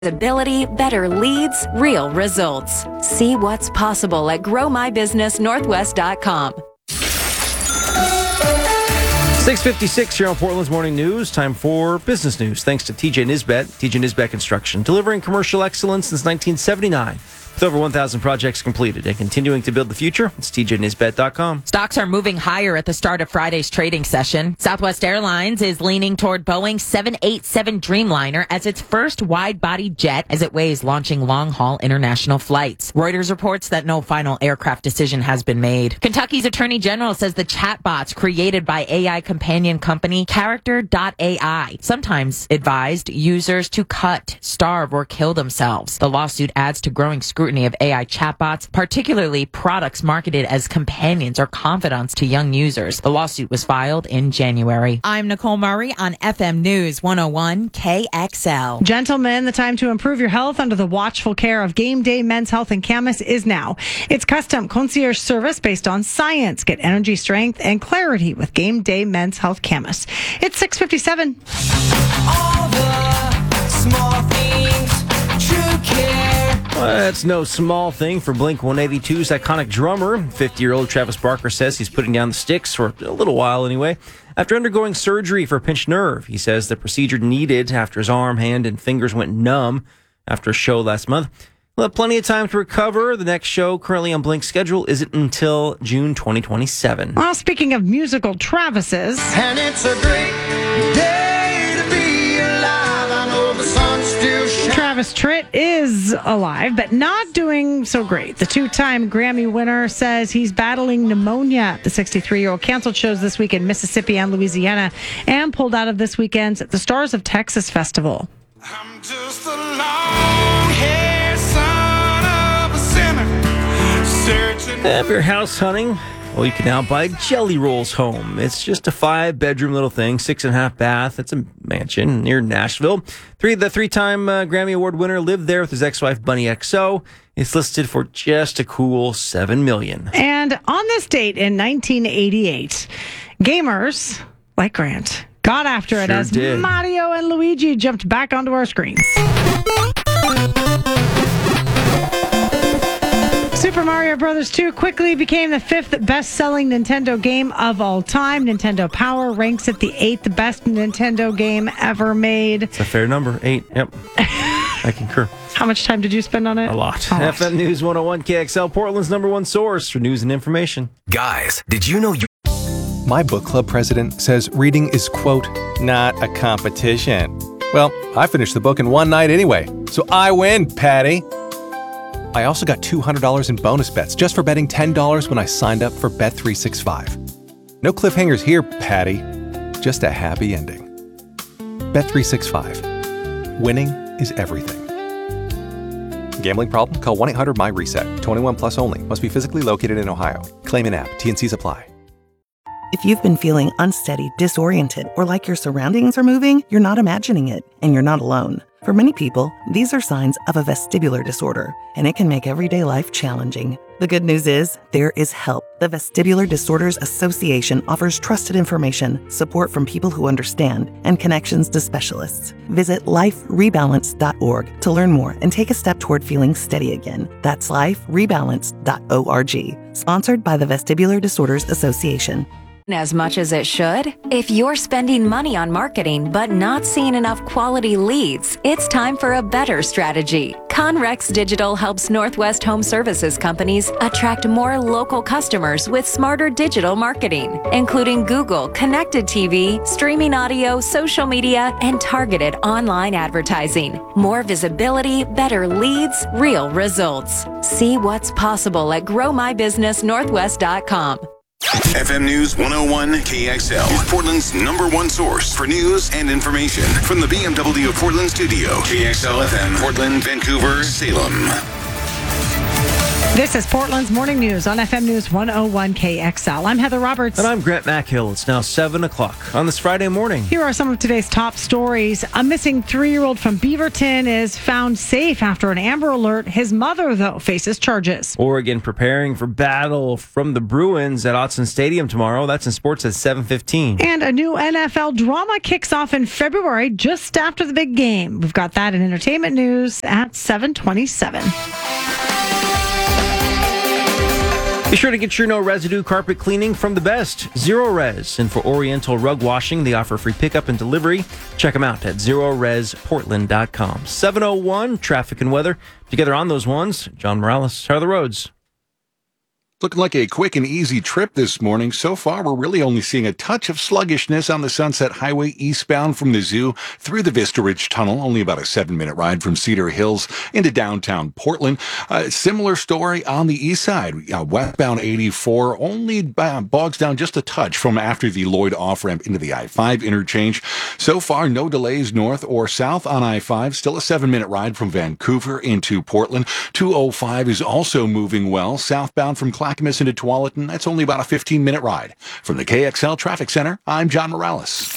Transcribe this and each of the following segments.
Visibility, better leads, real results. See what's possible at growmybusinessnorthwest.com. 6:56 here on Portland's Morning News. Time for business news. Thanks to TJ Nisbet, TJ Nisbet Construction, delivering commercial excellence since 1979. With over 1,000 projects completed and continuing to build the future, it's tjnisbet.com. Stocks are moving higher at the start of Friday's trading session. Southwest Airlines is leaning toward Boeing's 787 Dreamliner as its first wide-body jet as it weighs launching long-haul international flights. Reuters reports that no final aircraft decision has been made. Kentucky's Attorney General says the chatbots created by AI companion company Character.ai sometimes advised users to cut, starve, or kill themselves. The lawsuit adds to growing scrutiny of AI chatbots, particularly products marketed as companions or confidants to young users. The lawsuit was filed in January. I'm Nicole Murray on FM News 101 KXL. Gentlemen, the time to improve your health under the watchful care of Game Day Men's Health and Camas is now. It's custom concierge service based on science. Get energy, strength, and clarity with Game Day Men's Health Camas. It's 6:57. All the small things, true care. That's no small thing for Blink-182's iconic drummer. 50-year-old Travis Barker says he's putting down the sticks for a little while anyway. After undergoing surgery for a pinched nerve, he says the procedure needed after his arm, hand, and fingers went numb after a show last month. He'll have plenty of time to recover. The next show currently on Blink's schedule isn't until June 2027. Well, speaking of musical Travises, And it's a great day to be alive. I know the sun still shines. Travis Tritt is alive, but not doing so great. The two-time Grammy winner says he's battling pneumonia. The 63-year-old canceled shows this week in Mississippi and Louisiana and pulled out of this weekend's The Stars of Texas Festival. I'm just a long-haired son of a sinner, searching. If you're house hunting, well, you can now buy Jelly Rolls home. It's just a 5-bedroom little thing, 6.5 bath. It's a mansion near Nashville. The three-time Grammy Award winner lived there with his ex-wife, Bunny XO. It's listed for just a cool $7 million. And on this date in 1988, gamers like Grant got after it Sure as did. Mario and Luigi jumped back onto our screens. Super Mario Bros. 2 quickly became the 5th best-selling Nintendo game of all time. Nintendo Power ranks it the 8th best Nintendo game ever made. It's a fair number, 8. Yep, I concur. How much time did you spend on it? A lot. FM News 101 KXL, Portland's #1 source for news and information. Guys, did you know My book club president says reading is, quote, not a competition. Well, I finished the book in one night anyway, so I win, Patty. I also got $200 in bonus bets just for betting $10 when I signed up for Bet365. No cliffhangers here, Patty. Just a happy ending. Bet365. Winning is everything. Gambling problem? Call 1-800-MY-RESET. 21 plus only. Must be physically located in Ohio. Claim in app. T&Cs apply. If you've been feeling unsteady, disoriented, or like your surroundings are moving, you're not imagining it, and you're not alone. For many people, these are signs of a vestibular disorder, and it can make everyday life challenging. The good news is, there is help. The Vestibular Disorders Association offers trusted information, support from people who understand, and connections to specialists. Visit liferebalance.org to learn more and take a step toward feeling steady again. That's liferebalance.org. Sponsored by the Vestibular Disorders Association. As much as it should? If you're spending money on marketing but not seeing enough quality leads, it's time for a better strategy. Conrex Digital helps Northwest Home Services companies attract more local customers with smarter digital marketing, including Google, connected TV, streaming audio, social media, and targeted online advertising. More visibility, better leads, real results. See what's possible at growmybusinessnorthwest.com. FM News 101 KXL is Portland's #1 source for news and information from the BMW of Portland studio. KXL FM, Portland, Vancouver, Salem. This is Portland's Morning News on FM News 101 KXL. I'm Heather Roberts. And I'm Grant Mackhill. It's now 7 o'clock on this Friday morning. Here are some of today's top stories. A missing 3-year-old from Beaverton is found safe after an Amber Alert. His mother, though, faces charges. Oregon preparing for battle from the Bruins at Autzen Stadium tomorrow. That's in sports at 7:15. And a new NFL drama kicks off in February, just after the big game. We've got that in entertainment news at 7:27. Be sure to get your no residue carpet cleaning from the best, Zero Res. And for Oriental rug washing, they offer free pickup and delivery. Check them out at ZeroResPortland.com. 7:01, traffic and weather. Together on those ones, John Morales. How are the roads? Looking like a quick and easy trip this morning. So far, we're really only seeing a touch of sluggishness on the Sunset Highway eastbound from the zoo through the Vista Ridge Tunnel. Only about a 7-minute ride from Cedar Hills into downtown Portland. Similar story on the east side. Westbound 84 only bogs down just a touch from after the Lloyd off-ramp into the I-5 interchange. So far, no delays north or south on I-5. Still a 7-minute ride from Vancouver into Portland. 205 is also moving well. Southbound from Clackamas into Tualatin, that's only about a 15-minute ride. From the KXL Traffic Center, I'm John Morales.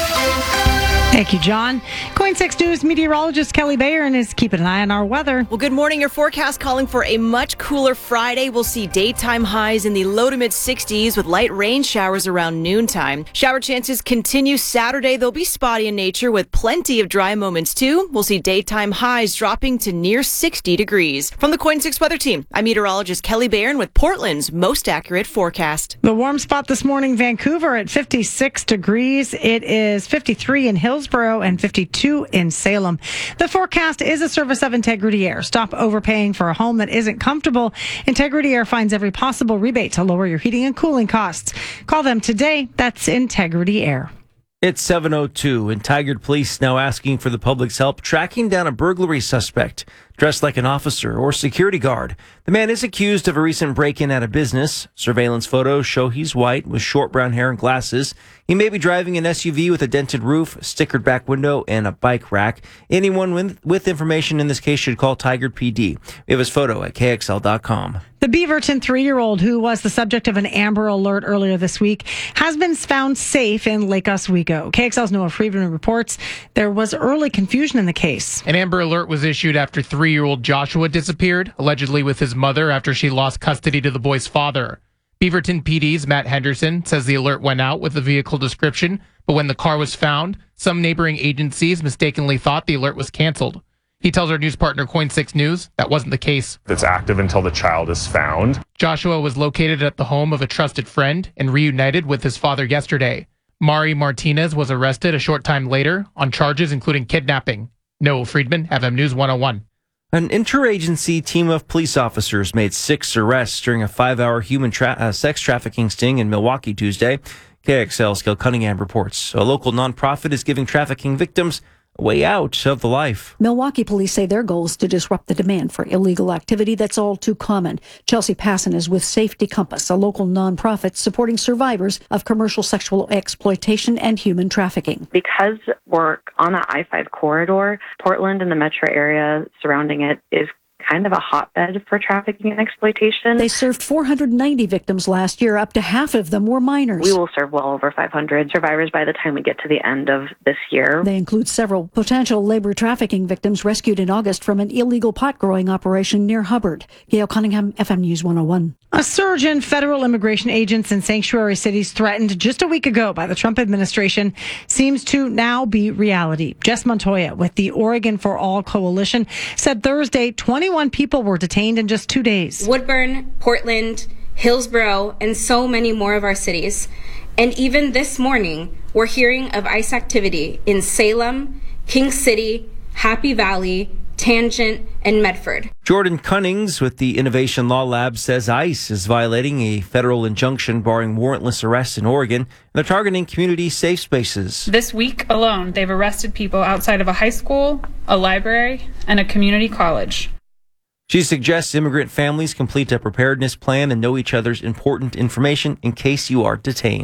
Thank you, John. KOIN 6 News meteorologist Kelly Bayern is keeping an eye on our weather. Well, good morning. Your forecast calling for a much cooler Friday. We'll see daytime highs in the low to mid 60s with light rain showers around noontime. Shower chances continue Saturday. They'll be spotty in nature with plenty of dry moments too. We'll see daytime highs dropping to near 60 degrees. From the KOIN 6 weather team, I'm meteorologist Kelly Bayern with Portland's most accurate forecast. The warm spot this morning, Vancouver at 56 degrees. It is 53 in Hillsborough and 52 in Salem. The forecast is a service of Integrity Air. Stop overpaying for a home that isn't comfortable. Integrity Air finds every possible rebate to lower your heating and cooling costs. Call them today. That's Integrity Air. It's 7:02, and Tigard Police now asking for the public's help tracking down a burglary suspect dressed like an officer or security guard. The man is accused of a recent break-in at a business. Surveillance photos show he's white with short brown hair and glasses. He may be driving an SUV with a dented roof, stickered back window, and a bike rack. Anyone with information in this case should call Tigard PD. We have his photo at KXL.com. The Beaverton 3-year-old who was the subject of an Amber Alert earlier this week has been found safe in Lake Oswego. KXL's Noah Friedman reports there was early confusion in the case. An Amber Alert was issued after 3-year-old Joshua disappeared, allegedly with his mother after she lost custody to the boy's father. Beaverton PD's Matt Henderson says the alert went out with the vehicle description, but when the car was found, some neighboring agencies mistakenly thought the alert was canceled. He tells our news partner KOIN 6 News that wasn't the case. It's active until the child is found. Joshua was located at the home of a trusted friend and reunited with his father yesterday. Mari Martinez was arrested a short time later on charges including kidnapping. Noah Friedman, FM News 101. An interagency team of police officers made 6 arrests during a 5-hour human sex trafficking sting in Milwaukee Tuesday. KXL's Gil Cunningham reports. A local nonprofit is giving trafficking victims a way out of the life. Milwaukee police say their goal is to disrupt the demand for illegal activity that's all too common. Chelsea Passon is with Safety Compass, a local nonprofit supporting survivors of commercial sexual exploitation and human trafficking. Because we're on the I-5 corridor, Portland and the metro area surrounding it is kind of a hotbed for trafficking and exploitation. They served 490 victims last year. Up to half of them were minors. We will serve well over 500 survivors by the time we get to the end of this year. They include several potential labor trafficking victims rescued in August from an illegal pot growing operation near Hubbard. Gail Cunningham, FM News 101. A surge in federal immigration agents in sanctuary cities threatened just a week ago by the Trump administration seems to now be reality. Jess Montoya with the Oregon for All Coalition said Thursday 21 people were detained in just 2 days. Woodburn, Portland, Hillsborough, and so many more of our cities. And even this morning, we're hearing of ICE activity in Salem, King City, Happy Valley, Tangent, and Medford. Jordan Cunnings with the Innovation Law Lab says ICE is violating a federal injunction barring warrantless arrests in Oregon, and they're targeting community safe spaces. This week alone, they've arrested people outside of a high school, a library, and a community college. She suggests immigrant families complete a preparedness plan and know each other's important information in case you are detained.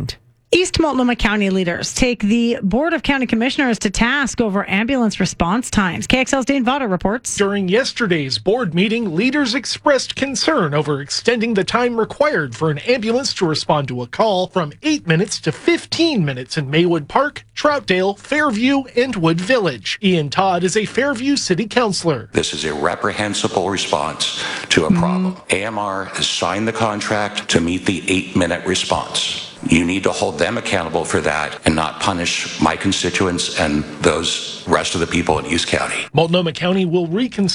East Multnomah County leaders take the Board of County Commissioners to task over ambulance response times. KXL's Dane Vada reports. During yesterday's board meeting, leaders expressed concern over extending the time required for an ambulance to respond to a call from 8 minutes to 15 minutes in Maywood Park, Troutdale, Fairview, and Wood Village. Ian Todd is a Fairview city councilor. This is a reprehensible response to a problem. AMR has signed the contract to meet the 8-minute response. You need to hold them accountable for that and not punish my constituents and those rest of the people in East County. Multnomah County will reconsider